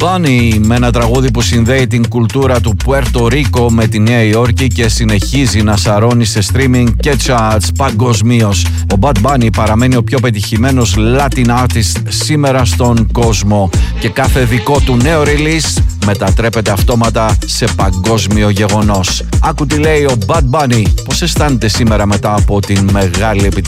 Bunny με ένα τραγούδι που συνδέει την κουλτούρα του Πουέρτο Ρίκο με τη Νέα Υόρκη και συνεχίζει να σαρώνει σε streaming και charts παγκοσμίως. Ο Bad Bunny παραμένει ο πιο πετυχημένος Latin artist σήμερα στον κόσμο και κάθε δικό του νέο release μετατρέπεται αυτόματα σε παγκόσμιο γεγονός. Άκου τι λέει ο Bad Bunny. Πώς αισθάνεται σήμερα μετά από την μεγάλη επιτυχία